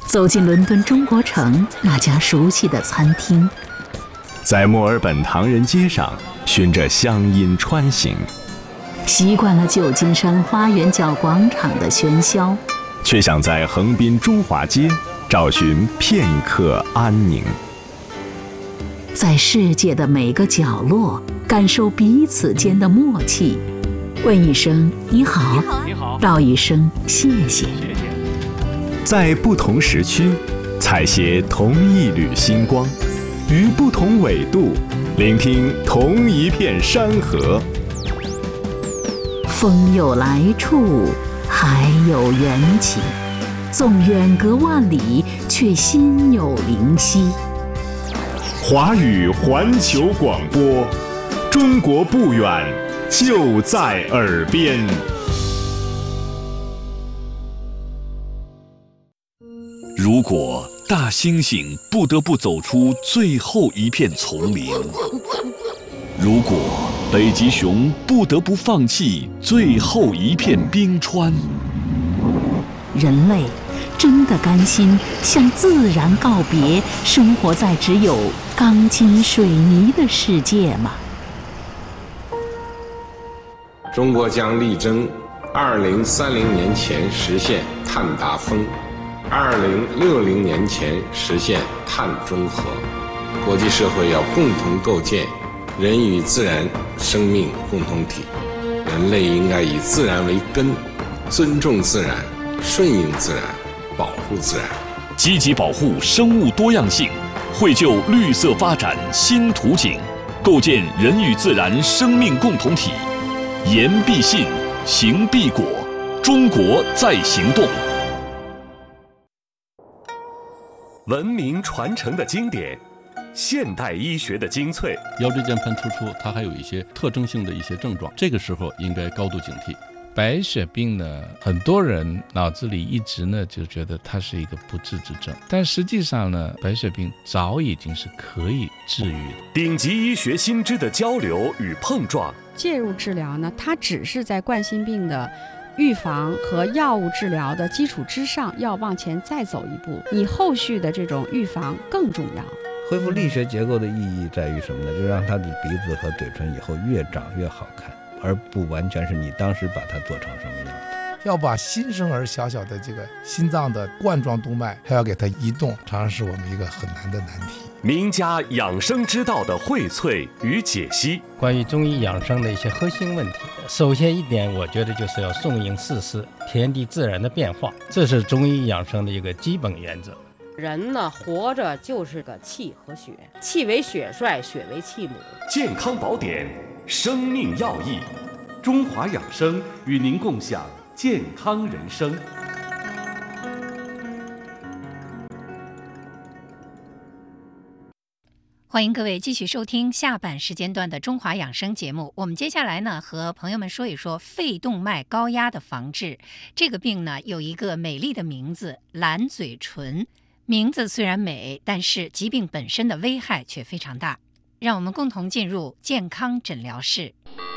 走进伦敦中国城那家熟悉的餐厅， 在墨尔本唐人街上循着乡音穿行， 习惯了旧金山花园角广场的喧嚣， 却想在横滨中华街找寻片刻安宁。 在世界的每个角落感受彼此间的默契，问一声你好， 你好， 道一声谢谢。 在不同时区采撷同一缕星光，于不同纬度聆听同一片山河。 风有来处，海有缘起，纵远隔万里，却心有灵犀。 华语环球广播，中国不远，就在耳边。 如果大猩猩不得不走出最后一片丛林，如果北极熊不得不放弃最后一片冰川， 人类真的甘心向自然告别，生活在只有钢筋水泥的世界吗？ 中国将力争2030年前实现碳达峰，2060年前实现碳中和。国际社会要共同构建人与自然生命共同体，人类应该以自然为根，尊重自然，顺应自然，保护自然， 积极保护生物多样性，绘就绿色发展新图景，构建人与自然生命共同体。言必信，行必果，中国在行动。 文明传承的经典，现代医学的精粹。 腰椎间盘突出，它还有一些特征性的一些症状，这个时候应该高度警惕。白血病呢，很多人脑子里一直呢就觉得它是一个不治之症，但实际上呢，白血病早已经是可以治愈的。 顶级医学新知的交流与碰撞， 介入治疗呢，它只是在冠心病的预防和药物治疗的基础之上，要往前再走一步，你后续的这种预防更重要。 恢复力学结构的意义在于什么呢？就是让他的鼻子和嘴唇以后越长越好看，而不完全是你当时把它做成什么样子。 要把新生儿小小的这个心脏的冠状动脉还要给它移动，常常是我们一个很难的难题。 名家养生之道的荟萃与解析， 关于中医养生的一些核心问题，首先一点，我觉得就是要顺应四时，天地自然的变化，这是中医养生的一个基本原则。 人呢，活着就是个气和血，气为血帅，血为气母。 健康宝典，生命要义，中华养生与您共享健康人生。 欢迎各位继续收听下半时间段的中华养生节目。我们接下来呢，和朋友们说一说肺动脉高压的防治。这个病呢，有一个美丽的名字——蓝嘴唇。名字虽然美，但是疾病本身的危害却非常大。让我们共同进入健康诊疗室。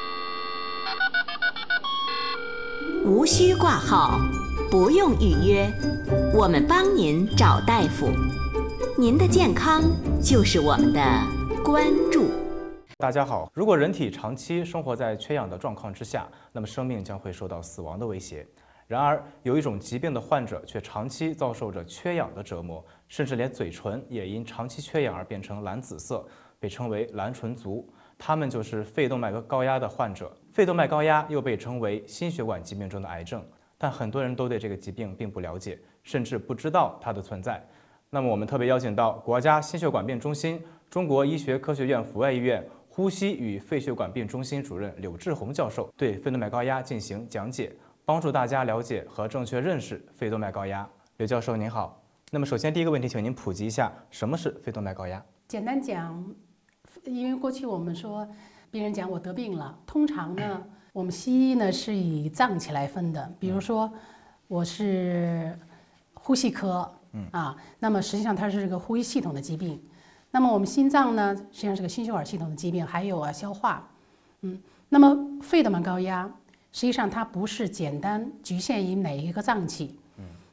无需挂号，不用预约，我们帮您找大夫。您的健康就是我们的关注。 大家好，如果人体长期生活在缺氧的状况之下，那么生命将会受到死亡的威胁。然而，有一种疾病的患者却长期遭受着缺氧的折磨，甚至连嘴唇也因长期缺氧而变成蓝紫色，被称为蓝唇族。他们就是肺动脉高压的患者。肺动脉高压又被称为心血管疾病中的癌症，但很多人都对这个疾病并不了解，甚至不知道它的存在。那么我们特别邀请到国家心血管病中心、中国医学科学院阜外医院呼吸与肺血管病中心主任柳志宏教授对肺动脉高压进行讲解，帮助大家了解和正确认识肺动脉高压。刘教授您好，那么首先第一个问题，请您普及一下什么是肺动脉高压。 简单讲，因为过去我们说别人讲我得病了，通常呢我们西医呢是以脏器来分的，比如说我是呼吸科那么实际上它是这个呼吸系统的疾病。那么我们心脏呢，实际上是个心血管系统的疾病，还有消化。那么肺动脉高压，实际上它不是简单局限于哪一个脏器，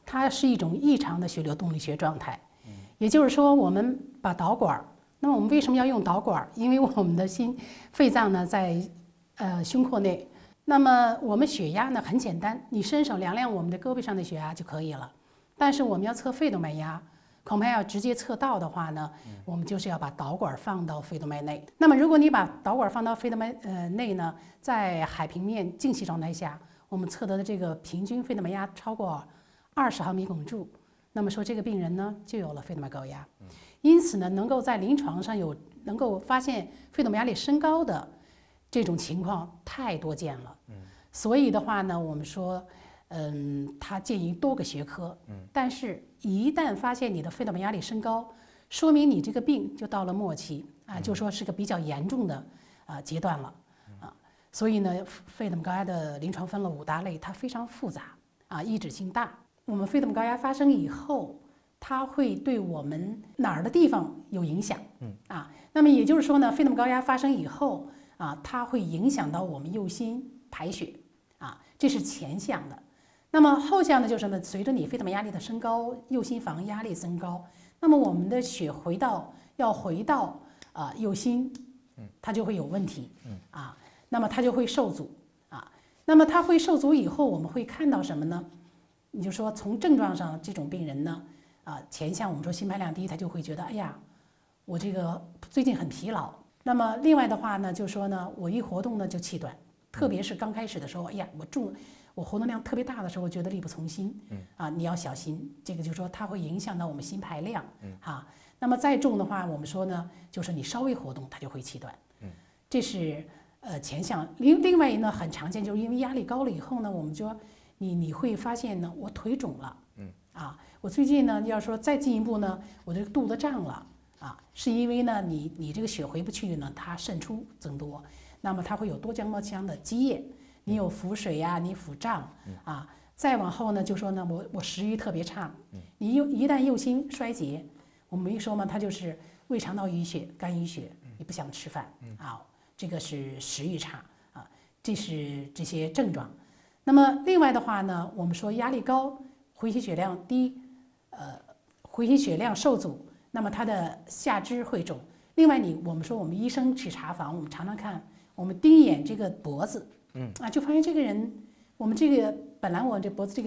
它是一种异常的血流动力学状态。也就是说，我们把导管，那么我们为什么要用导管？因为我们的肺脏呢在胸廓内。那么我们血压呢很简单，你伸手量量我们的胳膊上的血压就可以了。但是我们要测肺动脉压，恐怕要直接测到的话呢，我们就是要把导管放到肺动脉内。那么如果你把导管放到肺动脉内呢，在海平面静息状态下，我们测得的这个平均肺动脉压超过20毫米汞柱，那么说这个病人呢就有了肺动脉高压。因此呢，能够在临床上能够发现肺动脉压力升高的这种情况太多见了。所以的话呢，我们说，它建议多个学科。但是，一旦发现你的肺动脉压力升高，说明你这个病就到了末期啊，就说是个比较严重的阶段了啊。所以呢，肺动脉高压的临床分了5大类，它非常复杂啊，抑制性大。我们肺动脉高压发生以后，它会对我们哪儿的地方有影响？那么也就是说呢，肺动脉高压发生以后啊，它会影响到我们右心排血啊，这是前项的。那么后项呢，就是什么？随着你肺动脉压力的升高，右心房压力升高，那么我们的血要回到右心，它就会有问题啊，那么它就会受阻啊。那么它会受阻以后，我们会看到什么呢？你就说从症状上，这种病人呢，前项我们说心排量低，他就会觉得，哎呀，我这个最近很疲劳。那么另外的话呢，就说呢，我一活动呢就气短，特别是刚开始的时候，哎呀，我活动量特别大的时候，我觉得力不从心，你要小心，这个就是说它会影响到我们心排量，那么再重的话，我们说呢，就是你稍微活动它就会气短，这是前项。另外呢，很常见，就是因为压力高了以后呢，我们说你会发现呢，我腿肿了，我最近呢要说再进一步呢，我这个肚子胀了。是因为呢，你这个血回不去呢，它渗出增多，那么它会有多浆膜腔的积液，你有腹水呀，你腹胀再往后呢，就说呢，我食欲特别差，你一旦右心衰竭，我们没说嘛，它就是胃肠道淤血、肝淤血，你不想吃饭这个是食欲差这是这些症状。那么另外的话呢，我们说压力高，回血血量低，回血血量受阻。那么它的下肢会肿。另外我们说我们医生去查房，我们常常看，我们盯一眼这个脖子，就发现这个人，我们这个本来我这脖子这个